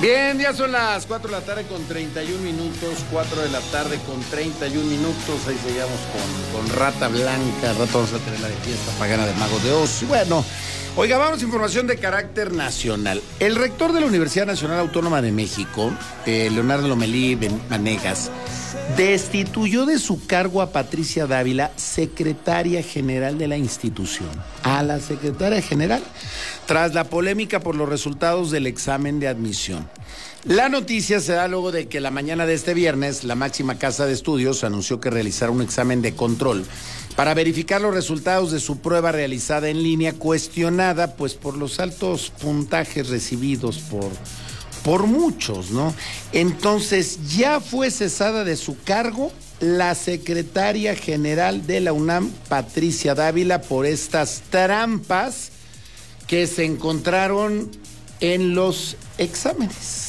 Bien, ya son las 4 de la tarde con 31 minutos, 4 de la tarde con 31 minutos, ahí seguimos con Rata Blanca, rato vamos a tener la de fiesta pagana del Mago de Oz. Y bueno, oiga, vamos a información de carácter nacional. El rector de la Universidad Nacional Autónoma de México, Leonardo Lomelí Vanegas, destituyó de su cargo a Patricia Dávila, secretaria general de la institución. A la secretaria general, tras la polémica por los resultados del examen de admisión. La noticia se da luego de que la mañana de este viernes, la máxima casa de estudios anunció que realizará un examen de control para verificar los resultados de su prueba realizada en línea, cuestionada pues por los altos puntajes recibidos por muchos, ¿no? Entonces, ya fue cesada de su cargo la secretaria general de la UNAM, Patricia Dávila, por estas trampas que se encontraron en los exámenes.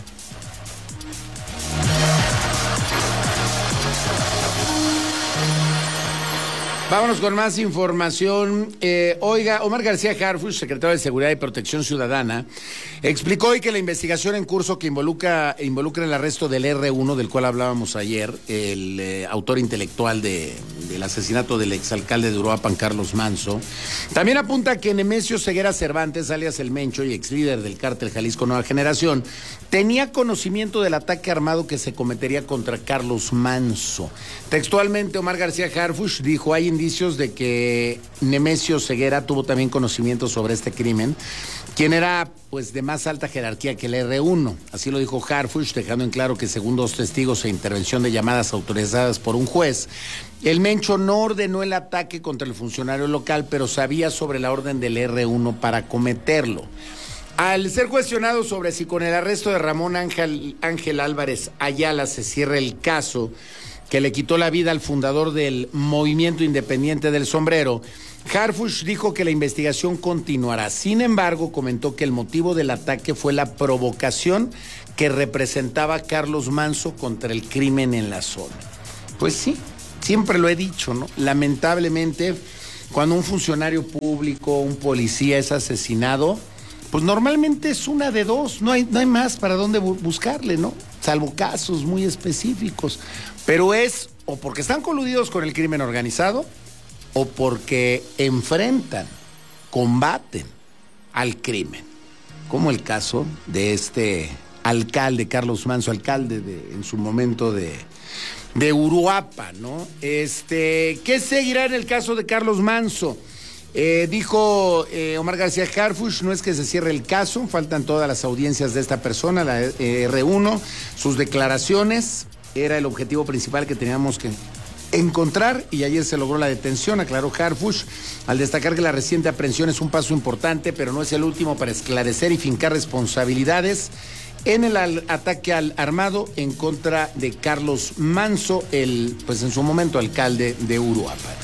Vámonos con más información. Oiga, Omar García Harfuch, secretario de Seguridad y Protección Ciudadana, explicó hoy que la investigación en curso que involucra el arresto del R1, del cual hablábamos ayer, el autor intelectual del asesinato del exalcalde de Uruapan, Carlos Manso, también apunta a que Nemesio Ceguera Cervantes, alias El Mencho y exlíder del cártel Jalisco Nueva Generación, tenía conocimiento del ataque armado que se cometería contra Carlos Manso. Textualmente, Omar García Harfuch dijo: hay indicios de que Nemesio Ceguera tuvo también conocimiento sobre este crimen, quien era pues de más alta jerarquía que el R1. Así lo dijo Harfuch, dejando en claro que según dos testigos e intervención de llamadas autorizadas por un juez, el Mencho no ordenó el ataque contra el funcionario local, pero sabía sobre la orden del R1 para cometerlo. Al ser cuestionado sobre si con el arresto de Ramón Ángel Álvarez Ayala se cierra el caso que le quitó la vida al fundador del Movimiento Independiente del Sombrero, Harfuch dijo que la investigación continuará. Sin embargo, comentó que el motivo del ataque fue la provocación que representaba Carlos Manso contra el crimen en la zona. Pues sí, siempre lo he dicho, ¿no? Lamentablemente, cuando un funcionario público, un policía es asesinado, pues normalmente es una de dos, no hay más para dónde buscarle, ¿no? Salvo casos muy específicos. Pero es o porque están coludidos con el crimen organizado o porque enfrentan, combaten al crimen. Como el caso de este alcalde, Carlos Manso, alcalde en su momento de Uruapan, ¿no? ¿Qué seguirá en el caso de Carlos Manso? Dijo Omar García Harfuch, no es que se cierre el caso, faltan todas las audiencias de esta persona, la R1, sus declaraciones, era el objetivo principal que teníamos que encontrar y ayer se logró la detención, aclaró Harfuch, al destacar que la reciente aprehensión es un paso importante, pero no es el último para esclarecer y fincar responsabilidades en el ataque armado en contra de Carlos Manso, pues en su momento alcalde de Uruapan.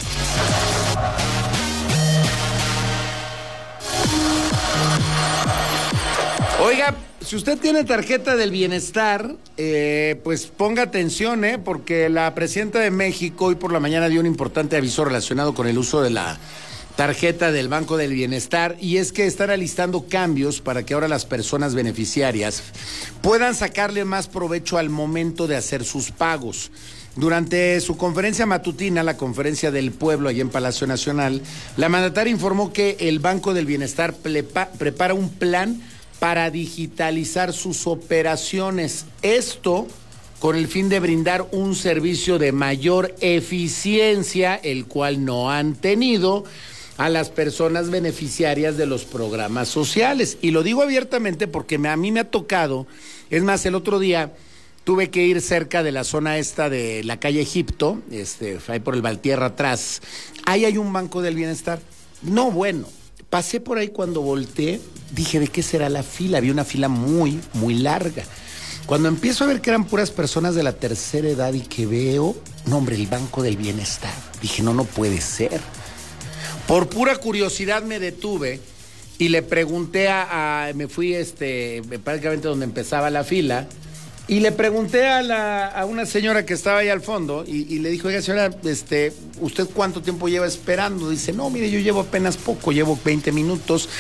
Oiga, si usted tiene tarjeta del bienestar, pues ponga atención, porque la presidenta de México hoy por la mañana dio un importante aviso relacionado con el uso de la tarjeta del Banco del Bienestar, y es que están alistando cambios para que ahora las personas beneficiarias puedan sacarle más provecho al momento de hacer sus pagos. Durante su conferencia matutina, la Conferencia del Pueblo, allá en Palacio Nacional, la mandataria informó que el Banco del Bienestar prepara un plan para digitalizar sus operaciones. Esto con el fin de brindar un servicio de mayor eficiencia, el cual no han tenido a las personas beneficiarias de los programas sociales. Y lo digo abiertamente porque a mí me ha tocado, es más, el otro día tuve que ir cerca de la zona esta de la calle Egipto, ahí por el Valtierra atrás, ahí hay un Banco del Bienestar. No, bueno, pasé por ahí, cuando volteé, dije, ¿de qué será la fila? Había una fila muy, muy larga. Cuando empiezo a ver que eran puras personas de la tercera edad y que veo, no, hombre, el Banco del Bienestar. Dije, no puede ser. Por pura curiosidad me detuve y le pregunté me fui prácticamente donde empezaba la fila, y le pregunté a una señora que estaba ahí al fondo y le dijo, oiga, señora, ¿usted cuánto tiempo lleva esperando? Dice, no, mire, yo llevo apenas poco, llevo 20 minutos.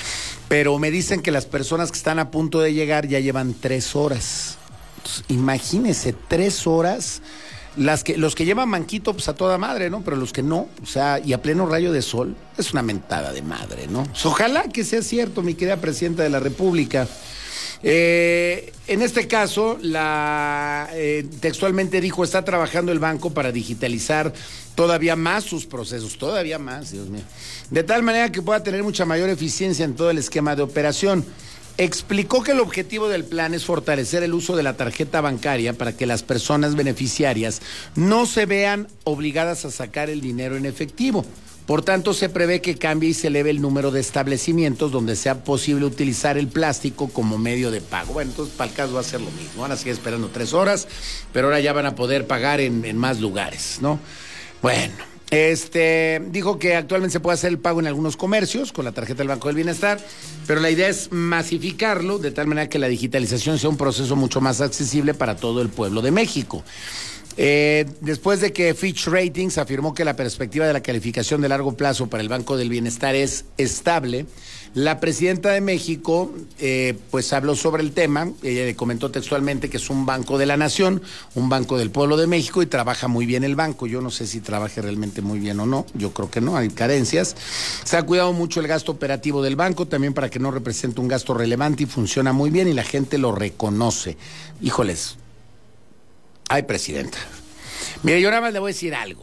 pero me dicen que las personas que están a punto de llegar ya llevan 3 horas. Entonces, imagínense, 3 horas. Los que llevan manquito, pues a toda madre, ¿no? Pero los que no, o sea, y a pleno rayo de sol, es una mentada de madre, ¿no? Pues ojalá que sea cierto, mi querida Presidenta de la República. En este caso, textualmente dijo, está trabajando el banco para digitalizar todavía más sus procesos, todavía más, Dios mío, de tal manera que pueda tener mucha mayor eficiencia en todo el esquema de operación. Explicó que el objetivo del plan es fortalecer el uso de la tarjeta bancaria para que las personas beneficiarias no se vean obligadas a sacar el dinero en efectivo. Por tanto, se prevé que cambie y se eleve el número de establecimientos donde sea posible utilizar el plástico como medio de pago. Bueno, entonces para el caso va a ser lo mismo. Van a seguir esperando 3 horas, pero ahora ya van a poder pagar en más lugares, ¿no? Bueno. Dijo que actualmente se puede hacer el pago en algunos comercios con la tarjeta del Banco del Bienestar, pero la idea es masificarlo de tal manera que la digitalización sea un proceso mucho más accesible para todo el pueblo de México. Después de que Fitch Ratings afirmó que la perspectiva de la calificación de largo plazo para el Banco del Bienestar es estable, la presidenta de México pues habló sobre el tema. Ella le comentó textualmente que es un banco de la nación, un banco del pueblo de México, y trabaja muy bien el banco. Yo no sé si trabaje realmente muy bien o no, yo creo que no, hay carencias. Se ha cuidado mucho el gasto operativo del banco, también para que no represente un gasto relevante, y funciona muy bien y la gente lo reconoce. Híjoles, ay, presidenta. Mire, yo nada más le voy a decir algo.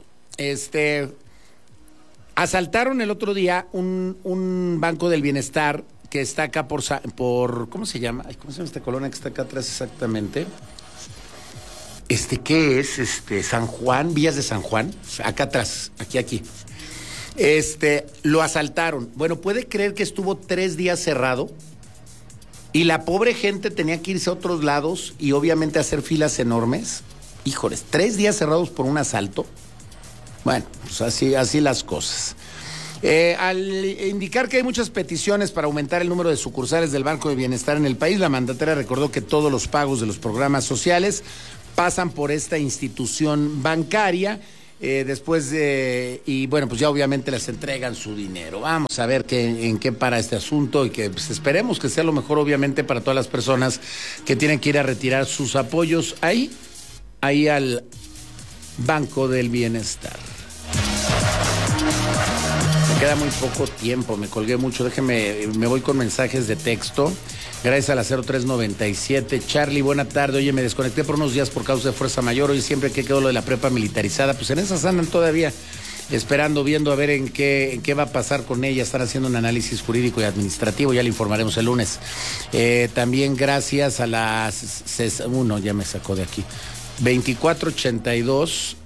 Asaltaron el otro día un Banco del Bienestar que está acá por ¿cómo se llama? Ay, ¿cómo se llama esta colonia que está acá atrás exactamente? ¿Qué es? San Juan, Vías de San Juan, acá atrás, aquí. Lo asaltaron. Bueno, ¿puede creer que estuvo 3 días cerrado? Y la pobre gente tenía que irse a otros lados y obviamente hacer filas enormes. Híjoles, 3 días cerrados por un asalto. Bueno, pues así las cosas. Al indicar que hay muchas peticiones para aumentar el número de sucursales del Banco de Bienestar en el país, la mandataria recordó que todos los pagos de los programas sociales pasan por esta institución bancaria. Y bueno, pues ya obviamente les entregan su dinero. Vamos a ver en qué para este asunto, y que pues, esperemos que sea lo mejor, obviamente, para todas las personas que tienen que ir a retirar sus apoyos ahí al Banco del Bienestar. Me queda muy poco tiempo, me colgué mucho. Me voy con mensajes de texto. Gracias a la 0397. Charlie, buena tarde. Oye, me desconecté por unos días por causa de fuerza mayor. Hoy siempre que quedó lo de la prepa militarizada, pues en esas andan todavía viendo a ver en qué va a pasar con ella. Están haciendo un análisis jurídico y administrativo, ya le informaremos el lunes. También gracias a las... Uno ya me sacó de aquí. 2482,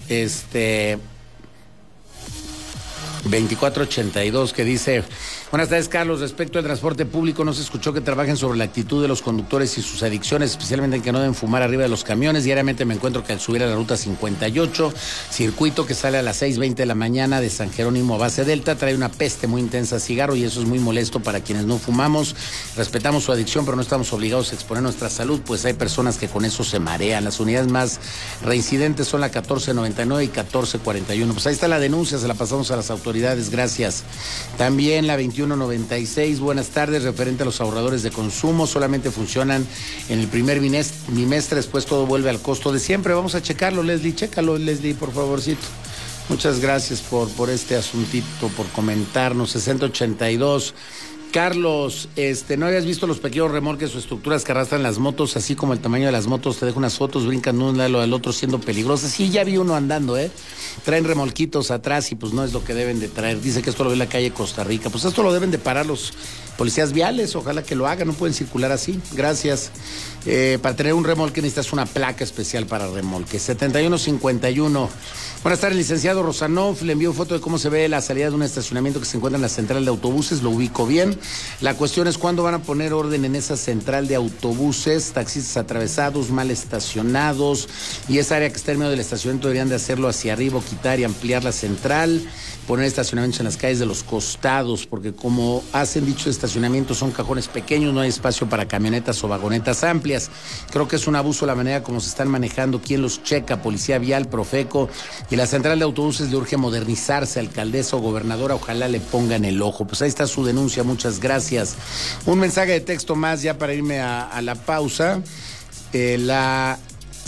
2482, que dice: buenas tardes, Carlos. Respecto al transporte público, no se escuchó que trabajen sobre la actitud de los conductores y sus adicciones, especialmente en que no deben fumar arriba de los camiones. Diariamente me encuentro que al subir a la ruta 58, circuito que sale a las 6:20 de la mañana de San Jerónimo a base Delta, trae una peste muy intensa a cigarro, y eso es muy molesto para quienes no fumamos. Respetamos su adicción, pero no estamos obligados a exponer nuestra salud, pues hay personas que con eso se marean. Las unidades más reincidentes son la 1499 y 1441. Pues ahí está la denuncia, se la pasamos a las autoridades. Gracias. También la 2196, buenas tardes. Referente a los ahorradores de consumo, solamente funcionan en el primer bimestre, después todo vuelve al costo de siempre. Vamos a checarlo, Leslie. Chécalo, Leslie, por favorcito. Muchas gracias por este asuntito, por comentarnos. 6082. Carlos, ¿no habías visto los pequeños remolques o estructuras que arrastran las motos, así como el tamaño de las motos? Te dejo unas fotos, brincan de un lado al otro siendo peligrosas. Sí, ya vi uno andando, traen remolquitos atrás y pues no es lo que deben de traer. Dice que esto lo ve en la calle Costa Rica. Pues esto lo deben de parar los policías viales, ojalá que lo hagan, no pueden circular así. Gracias. Para tener un remolque necesitas una placa especial para remolque. 7151. Buenas tardes, licenciado Rosanov. Le envío foto de cómo se ve la salida de un estacionamiento que se encuentra en la central de autobuses. Lo ubico bien. La cuestión es cuándo van a poner orden en esa central de autobuses. Taxistas atravesados, mal estacionados, y esa área que está en medio del estacionamiento deberían de hacerlo hacia arriba, quitar y ampliar la central, poner estacionamientos en las calles de los costados, porque como hacen dicho estacionamiento estacionamientos son cajones pequeños, no hay espacio para camionetas o vagonetas amplias. Creo que es un abuso la manera como se están manejando, quién los checa, Policía Vial, Profeco, y la central de autobuses le urge modernizarse, alcaldesa o gobernadora, ojalá le pongan el ojo. Pues ahí está su denuncia, muchas gracias. Un mensaje de texto más ya para irme a la pausa. La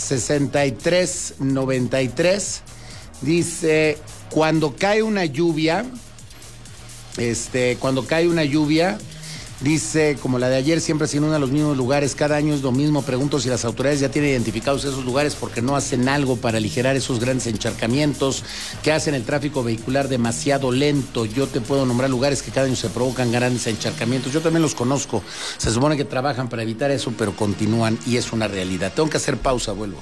6393 dice, cuando cae una lluvia, dice, como la de ayer, siempre se inundan los mismos lugares, cada año es lo mismo. Pregunto si las autoridades ya tienen identificados esos lugares porque no hacen algo para aligerar esos grandes encharcamientos que hacen el tráfico vehicular demasiado lento. Yo te puedo nombrar lugares que cada año se provocan grandes encharcamientos. Yo también los conozco. Se supone que trabajan para evitar eso, pero continúan y es una realidad. Tengo que hacer pausa, vuelvo.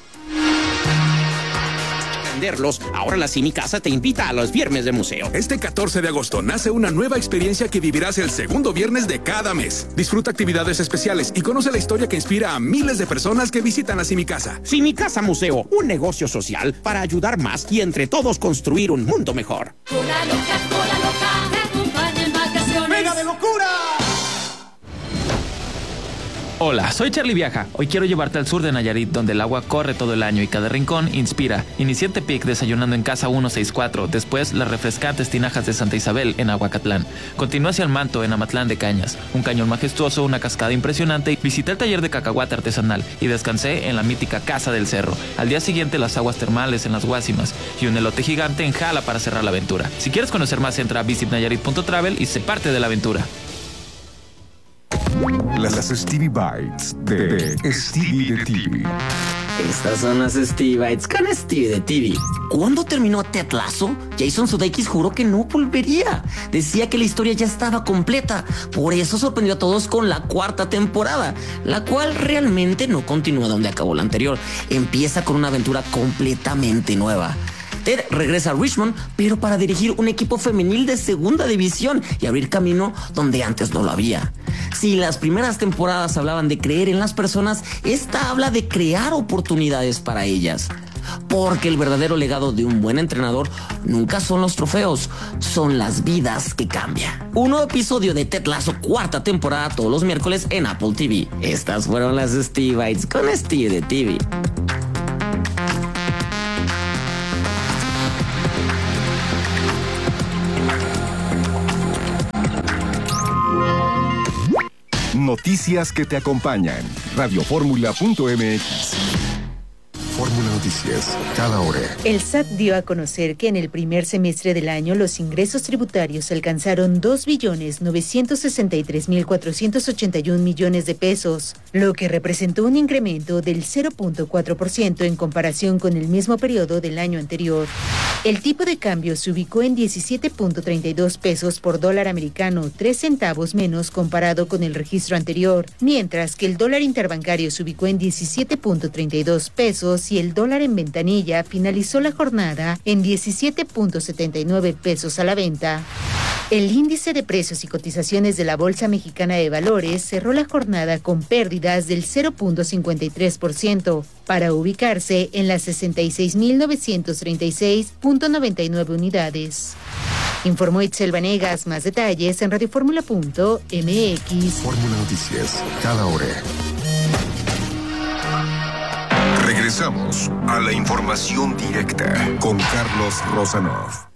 Ahora la Simi Casa te invita a los viernes de museo. Este 14 de agosto nace una nueva experiencia que vivirás el segundo viernes de cada mes. Disfruta actividades especiales y conoce la historia que inspira a miles de personas que visitan la Simi Casa. Simi Casa Museo, un negocio social para ayudar más y entre todos construir un mundo mejor. Cola loca, te acompaña en vacaciones. ¡Venga de locura! Hola, soy Charlie Viaja. Hoy quiero llevarte al sur de Nayarit, donde el agua corre todo el año y cada rincón inspira. Inicié en Tepic desayunando en Casa 164, después las refrescantes tinajas de Santa Isabel en Aguacatlán. Continué hacia el Manto en Amatlán de Cañas, un cañón majestuoso, una cascada impresionante. Visité el taller de cacahuate artesanal y descansé en la mítica Casa del Cerro. Al día siguiente las aguas termales en las Guásimas y un elote gigante en Jala para cerrar la aventura. Si quieres conocer más, entra a visitnayarit.travel y sé parte de la aventura. Las Stevie Bites de Stevie de TV. Estas son las Stevie Bites con Stevie de TV. Cuando terminó Ted Lasso, Jason Sudeikis juró que no volvería. Decía que la historia ya estaba completa. Por eso sorprendió a todos con la 4ª temporada, la cual realmente no continúa donde acabó la anterior. Empieza con una aventura completamente nueva. Ted regresa a Richmond, pero para dirigir un equipo femenil de 2ª división y abrir camino donde antes no lo había. Si las primeras temporadas hablaban de creer en las personas, esta habla de crear oportunidades para ellas. Porque el verdadero legado de un buen entrenador nunca son los trofeos, son las vidas que cambian. Un nuevo episodio de Ted Lasso 4ª temporada todos los miércoles en Apple TV. Estas fueron las Stevie Bites con Stevie de TV. Noticias que te acompañan. Radioformula.mx. Fórmula Noticias, cada hora. El SAT dio a conocer que en el primer semestre del año los ingresos tributarios alcanzaron 2.963.481 millones de pesos, lo que representó un incremento del 0.4% en comparación con el mismo periodo del año anterior. El tipo de cambio se ubicó en 17.32 pesos por dólar americano, 3 centavos menos comparado con el registro anterior, mientras que el dólar interbancario se ubicó en 17.32 pesos y el dólar en ventanilla finalizó la jornada en 17.79 pesos a la venta. El índice de precios y cotizaciones de la Bolsa Mexicana de Valores cerró la jornada con pérdidas del 0.53% para ubicarse en las 66.936.99 unidades. Informó Itzel Vanegas. Más detalles en radioformula.mx. Fórmula Noticias, cada hora. Regresamos a la información directa con Carlos Rosanov.